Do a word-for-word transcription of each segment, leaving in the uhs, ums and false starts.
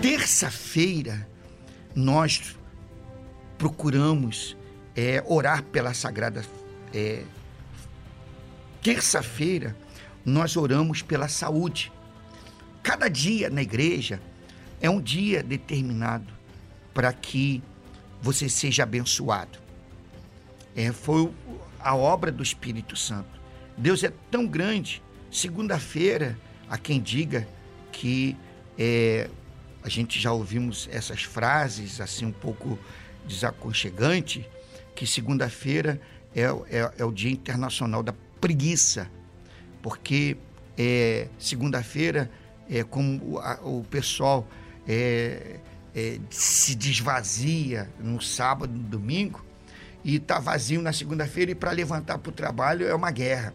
terça-feira, nós procuramos é, orar pela Sagrada... É, terça-feira, nós oramos pela saúde. Cada dia na igreja é um dia determinado para que você seja abençoado. É, foi a obra do Espírito Santo. Deus é tão grande. Segunda-feira, há quem diga que é, a gente já ouvimos essas frases assim um pouco desaconchegante, que segunda-feira é, é, é o Dia Internacional da Preguiça, porque é, segunda-feira é como a, o pessoal é, é, se desvazia no sábado, no domingo, e está vazio na segunda-feira, e para levantar para o trabalho é uma guerra.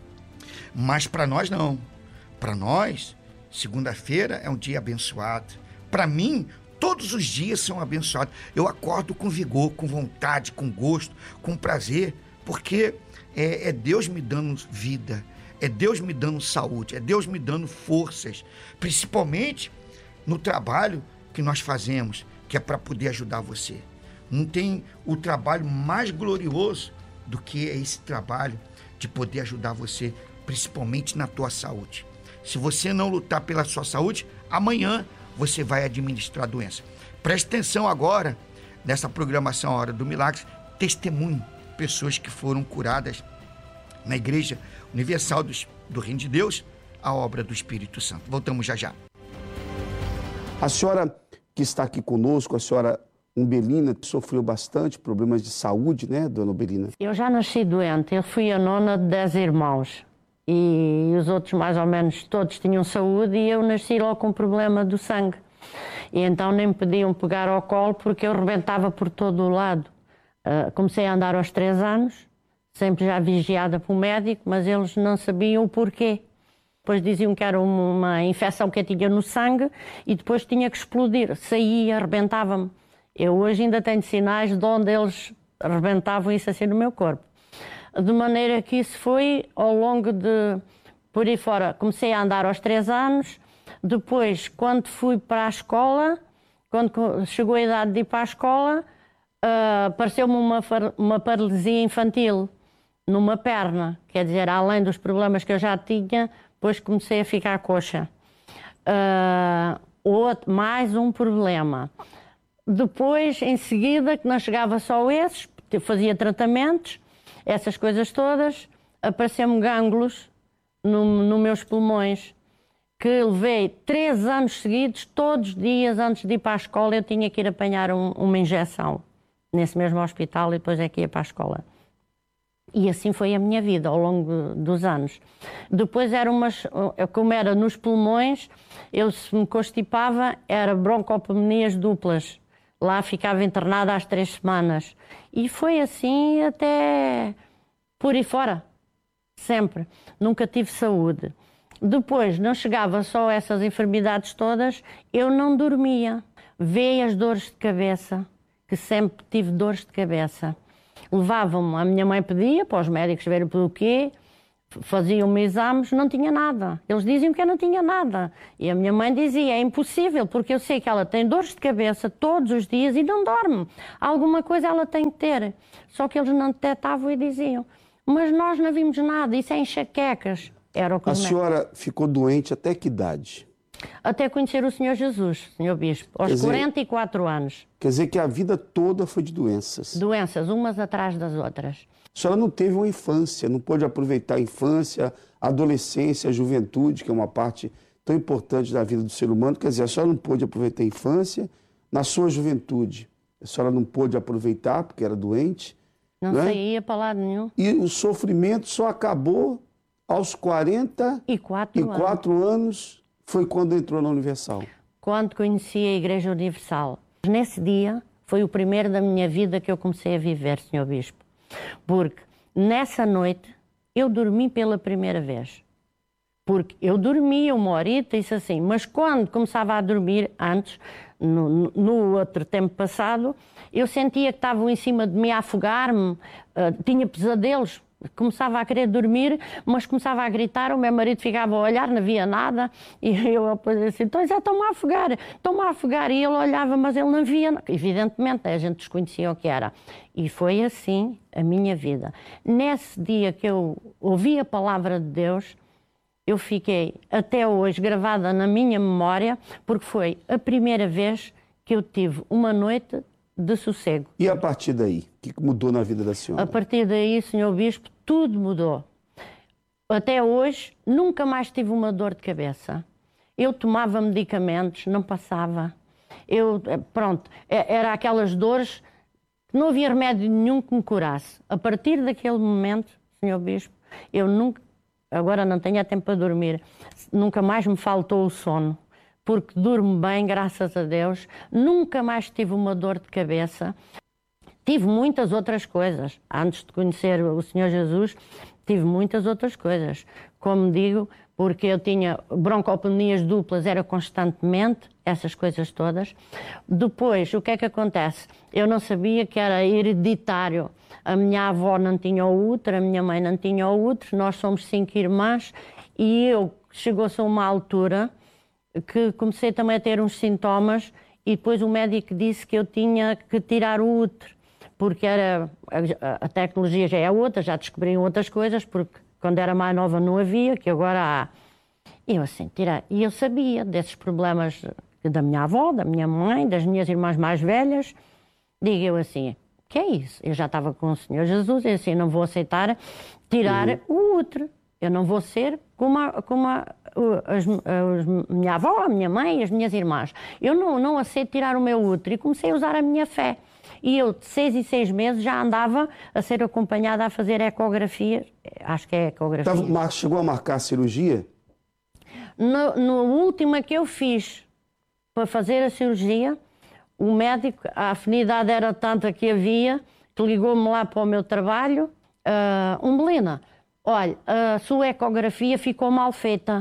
Mas para nós não. Para nós, segunda-feira é um dia abençoado. Para mim, todos os dias são abençoados. Eu acordo com vigor, com vontade, com gosto, com prazer, porque é, é Deus me dando vida, é Deus me dando saúde, é Deus me dando forças, principalmente no trabalho que nós fazemos, que é para poder ajudar você. Não tem o trabalho mais glorioso do que esse trabalho de poder ajudar você, principalmente na tua saúde. Se você não lutar pela sua saúde, amanhã você vai administrar a doença. Preste atenção agora, nessa programação A Hora do Milagre, testemunho, pessoas que foram curadas na Igreja Universal do, do Reino de Deus, a obra do Espírito Santo. Voltamos já já. A senhora que está aqui conosco, a senhora Umbelina, sofreu bastante problemas de saúde, né, dona Umbelina? Eu já nasci doente, eu fui a nona de dez irmãos. E os outros, mais ou menos, todos tinham saúde, e eu nasci logo com problema do sangue. E então nem me podiam pegar ao colo, porque eu rebentava por todo o lado. Uh, comecei a andar aos três anos, sempre já vigiada pelo médico, mas eles não sabiam o porquê. Depois diziam que era uma infecção que eu tinha no sangue, e depois tinha que explodir. Saía, rebentava-me. Eu hoje ainda tenho sinais de onde eles rebentavam isso assim no meu corpo. De maneira que isso foi ao longo de... Por aí fora, comecei a andar aos três anos. Depois, quando fui para a escola, quando chegou a idade de ir para a escola, uh, apareceu-me uma, uma paralisia infantil numa perna. Quer dizer, além dos problemas que eu já tinha, depois comecei a ficar coxa. Uh, outro, mais um problema. Depois, em seguida, que não chegava só esses, fazia tratamentos, essas coisas todas, apareceu-me gânglios nos no meus pulmões, que levei três anos seguidos, todos os dias, antes de ir para a escola, eu tinha que ir apanhar um, uma injeção nesse mesmo hospital, e depois é que ia para a escola. E assim foi a minha vida ao longo dos anos. Depois era umas, como era nos pulmões, eu se me constipava, era broncopneumonias duplas. Lá ficava internada às três semanas. E foi assim até por aí fora. Sempre. Nunca tive saúde. Depois, não chegava só a essas enfermidades todas, eu não dormia. Veio as dores de cabeça, que sempre tive dores de cabeça. Levavam-me, a minha mãe pedia para os médicos verem pelo quê, faziam-me exames, não tinha nada. Eles diziam que eu não tinha nada. E a minha mãe dizia, é impossível, porque eu sei que ela tem dores de cabeça todos os dias e não dorme. Alguma coisa ela tem que ter. Só que eles não detectavam e diziam, mas nós não vimos nada, isso é enxaquecas. Era o que a senhora ficou doente até que idade? Até conhecer o Senhor Jesus, senhor Bispo, aos dizer, quarenta e quatro anos. Quer dizer que a vida toda foi de doenças? Doenças, umas atrás das outras. A senhora não teve uma infância, não pôde aproveitar a infância, a adolescência, a juventude, que é uma parte tão importante da vida do ser humano. Quer dizer, a senhora não pôde aproveitar a infância, na sua juventude. A senhora não pôde aproveitar porque era doente. Não, não saía é? para lado nenhum. E o sofrimento só acabou aos quarenta e quatro anos, foi quando entrou na Universal. Quando conheci a Igreja Universal. Nesse dia foi o primeiro da minha vida que eu comecei a viver, senhor Bispo. Porque nessa noite eu dormi pela primeira vez. Porque eu dormia uma horita e isso assim, mas quando começava a dormir, antes, no, no outro tempo passado, eu sentia que estavam em cima de mim a afogar-me, uh, tinha pesadelos, Começava a querer dormir, mas começava a gritar, o meu marido ficava a olhar, não via nada, e eu depois assim, então já estão-me a afogar, estão-me a afogar, e ele olhava, mas ele não via, evidentemente, a gente desconhecia o que era. E foi assim a minha vida. Nesse dia que eu ouvi a palavra de Deus, eu fiquei até hoje gravada na minha memória, porque foi a primeira vez que eu tive uma noite de sossego. E a partir daí? O que mudou na vida da senhora? A partir daí, senhor Bispo, tudo mudou. Até hoje, nunca mais tive uma dor de cabeça. Eu tomava medicamentos, não passava. Eu, pronto, era aquelas dores que não havia remédio nenhum que me curasse. A partir daquele momento, senhor Bispo, eu nunca, agora não tenho tempo para dormir, nunca mais me faltou o sono. Porque durmo bem, graças a Deus. Nunca mais tive uma dor de cabeça. Tive muitas outras coisas. Antes de conhecer o Senhor Jesus, tive muitas outras coisas. Como digo, porque eu tinha broncopneumonias duplas, era constantemente, essas coisas todas. Depois, o que é que acontece? Eu não sabia que era hereditário. A minha avó não tinha o útero, a minha mãe não tinha o útero, nós somos cinco irmãs e eu, chegou-se a uma altura que comecei também a ter uns sintomas e depois o médico disse que eu tinha que tirar o útero, porque era, a, a tecnologia já é outra, já descobriam outras coisas, porque quando era mais nova não havia, que agora há. E eu assim, tirar. E eu sabia desses problemas da minha avó, da minha mãe, das minhas irmãs mais velhas. Digo eu assim, que é isso? Eu já estava com o Senhor Jesus e assim, não vou aceitar tirar uhum. o útero. Eu não vou ser como a, como a, as, as, minha avó, a minha mãe e as minhas irmãs. Eu não, não aceito tirar o meu útero e comecei a usar a minha fé. E eu, de seis em seis meses, já andava a ser acompanhada a fazer ecografia. Acho que é ecografia. Tava, chegou a marcar a cirurgia? No, no último que eu fiz para fazer a cirurgia, o médico, a afinidade era tanta que havia, que ligou-me lá para o meu trabalho. Uh, Umbelina, olha, a sua ecografia ficou mal feita.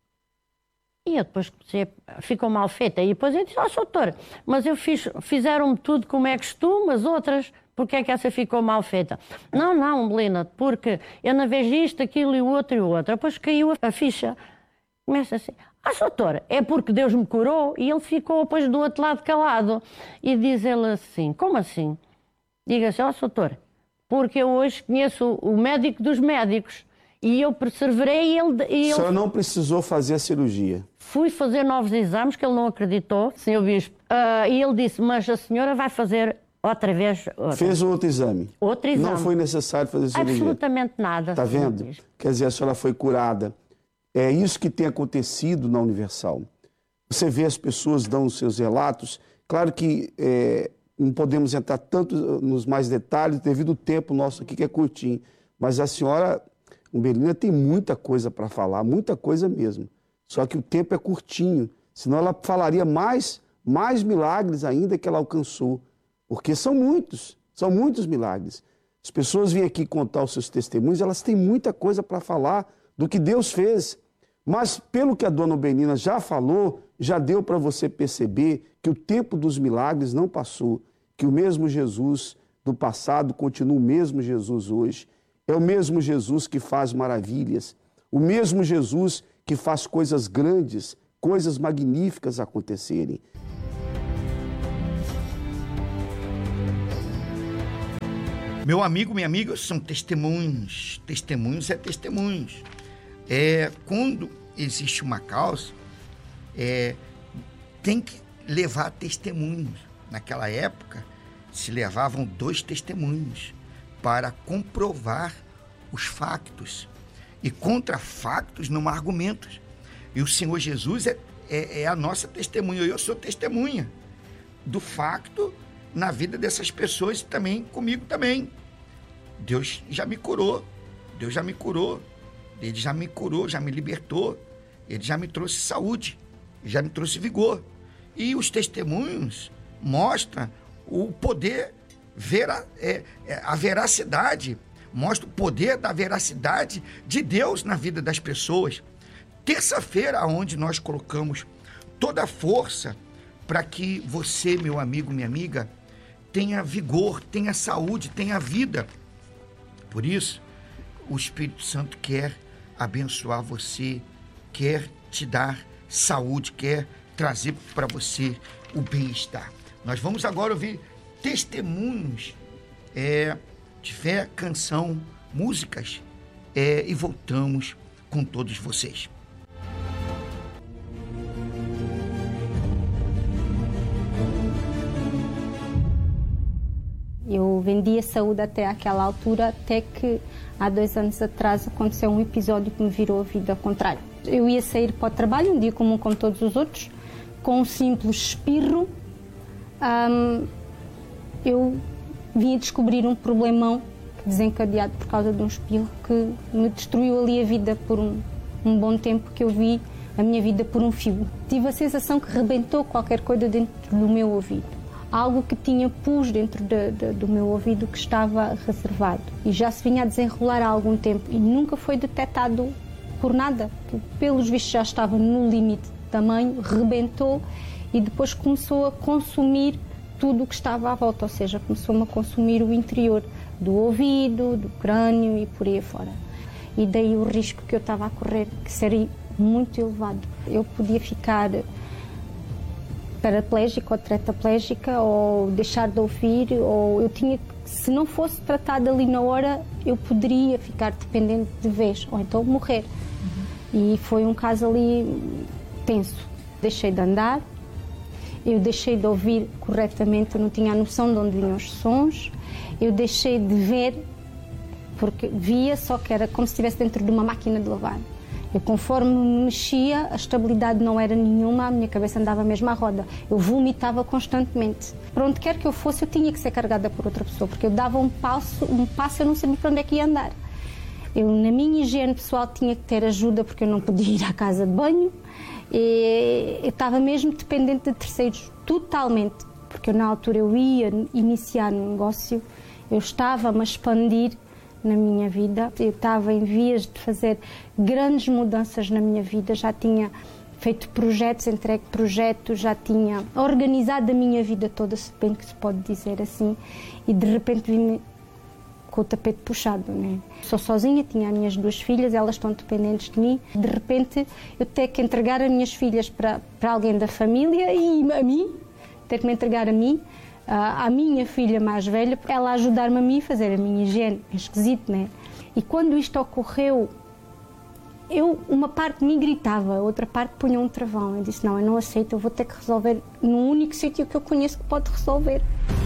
E eu depois comecei, ficou mal feita. E depois eu disse, ó, oh, doutor, mas eu fiz, fizeram-me tudo como é costume, as outras, porque é que essa ficou mal feita? Não, não, Belina, porque eu não vejo isto, aquilo e o outro e o outro. Depois caiu a ficha. Começa assim, ah, doutor, é porque Deus me curou. E ele ficou depois do outro lado calado. E diz ele assim, como assim? Diga-se, ó, oh, doutor, porque eu hoje conheço o médico dos médicos. E eu perseverei e ele... E ele... A senhora não precisou fazer a cirurgia? Fui fazer novos exames, que ele não acreditou, senhor Bispo. Uh, e ele disse, mas a senhora vai fazer outra vez... Outra. Fez um outro exame? Outro exame. Não foi necessário fazer cirurgia? Absolutamente nada. Está vendo? Bispo. Quer dizer, a senhora foi curada. É isso que tem acontecido na Universal. Você vê as pessoas dando os seus relatos. Claro que é, não podemos entrar tanto nos mais detalhes devido ao tempo nosso aqui, que é curtinho. Mas a senhora... Umbelina tem muita coisa para falar, muita coisa mesmo. Só que o tempo é curtinho, senão ela falaria mais, mais milagres ainda que ela alcançou. Porque são muitos, são muitos milagres. As pessoas vêm aqui contar os seus testemunhos, elas têm muita coisa para falar do que Deus fez. Mas pelo que a dona Umbelina já falou, já deu para você perceber que o tempo dos milagres não passou, que o mesmo Jesus do passado continua o mesmo Jesus hoje. É o mesmo Jesus que faz maravilhas, o mesmo Jesus que faz coisas grandes, coisas magníficas acontecerem. Meu amigo, minha amiga, são testemunhos. Testemunhos é testemunhos. É, quando existe uma causa, é, tem que levar testemunhos. Naquela época, se levavam dois testemunhos para comprovar os factos. E contra factos não há argumentos. E o Senhor Jesus é, é, é a nossa testemunha. Eu sou testemunha do facto na vida dessas pessoas e também comigo também. Deus já me curou. Deus já me curou. Ele já me curou, já me libertou. Ele já me trouxe saúde. Já me trouxe vigor. E os testemunhos mostram o poder Vera, é, é, a veracidade, mostra o poder da veracidade de Deus na vida das pessoas. Terça-feira, onde nós colocamos toda a força para que você, meu amigo, minha amiga, tenha vigor, tenha saúde, tenha vida. Por isso, o Espírito Santo quer abençoar você, quer te dar saúde, quer trazer para você o bem-estar. Nós vamos agora ouvir testemunhos é, de fé, canção, músicas é, e voltamos com todos vocês. Eu vendia saúde até aquela altura, até que há dois anos atrás aconteceu um episódio que me virou a vida ao contrário. Eu ia sair para o trabalho, um dia comum como todos os outros, com um simples espirro, hum, eu vim a descobrir um problemão desencadeado por causa de um espirro que me destruiu ali a vida por um, um bom tempo, que eu vi a minha vida por um fio. Tive a sensação que rebentou qualquer coisa dentro do meu ouvido. Algo que tinha pus dentro de, de, do meu ouvido que estava reservado. E já se vinha a desenrolar há algum tempo e nunca foi detectado por nada. Pelos vistos já estava no limite de tamanho, rebentou e depois começou a consumir tudo o que estava à volta. Ou seja, começou-me a consumir o interior do ouvido, do crânio e por aí fora. E daí o risco que eu estava a correr, que seria muito elevado. Eu podia ficar paraplégica ou tetraplégica, ou deixar de ouvir, ou eu tinha, se não fosse tratada ali na hora, eu poderia ficar dependente de vez, ou então morrer. Uhum. E foi um caso ali tenso. Deixei de andar, eu deixei de ouvir corretamente, eu não tinha a noção de onde vinham os sons, eu deixei de ver, porque via, só que era como se estivesse dentro de uma máquina de lavar. Eu, conforme me mexia, a estabilidade não era nenhuma, a minha cabeça andava mesmo à roda. Eu vomitava constantemente. Para onde quer que eu fosse, eu tinha que ser carregada por outra pessoa, porque eu dava um passo, um passo eu não sabia para onde é que ia andar. Eu, na minha higiene pessoal, tinha que ter ajuda, porque eu não podia ir à casa de banho. E eu estava mesmo dependente de terceiros, totalmente. Porque eu, na altura, eu ia iniciar um negócio, eu estava-me a expandir na minha vida. Eu estava em vias de fazer grandes mudanças na minha vida, já tinha feito projetos, entregue projetos, já tinha organizado a minha vida toda, se bem que se pode dizer assim, e de repente vim com o tapete puxado, né? Sou sozinha, tinha as minhas duas filhas, elas estão dependentes de mim, de repente eu tenho que entregar as minhas filhas para, para alguém da família e a mim, ter que me entregar a mim, à minha filha mais velha, ela ajudar-me a mim a fazer a minha higiene. É esquisito, não é? E quando isto ocorreu, eu, uma parte de mim gritava, a outra parte punha um travão. Eu disse, não, eu não aceito, eu vou ter que resolver no único sítio que eu conheço que pode resolver.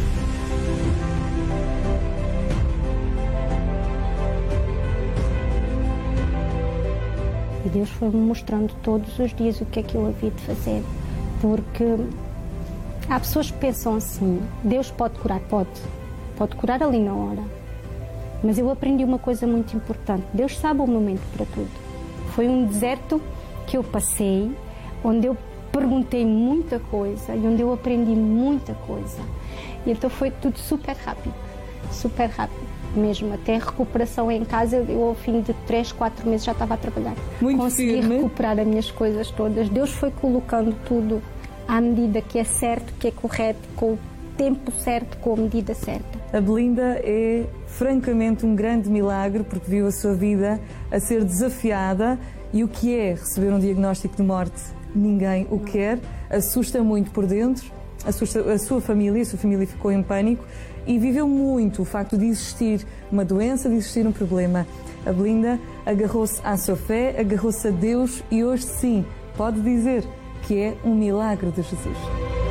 E Deus foi-me mostrando todos os dias o que é que eu havia de fazer, porque há pessoas que pensam assim, Deus pode curar? Pode. Pode curar ali na hora. Mas eu aprendi uma coisa muito importante. Deus sabe o momento para tudo. Foi um deserto que eu passei, onde eu perguntei muita coisa e onde eu aprendi muita coisa. E então foi tudo super rápido. Super rápido mesmo. Até a recuperação em casa, eu ao fim de três, quatro meses já estava a trabalhar. Muito Consegui firme. recuperar as minhas coisas todas. Deus foi colocando tudo à medida que é certo, que é correto, com o tempo certo, com a medida certa. A Belinda é francamente um grande milagre, porque viu a sua vida a ser desafiada, e o que é receber um diagnóstico de morte? Ninguém o quer, assusta muito por dentro, assusta a sua família, a sua família ficou em pânico e viveu muito o facto de existir uma doença, de existir um problema. A Belinda agarrou-se à sua fé, agarrou-se a Deus e hoje sim pode dizer que é um milagre de Jesus.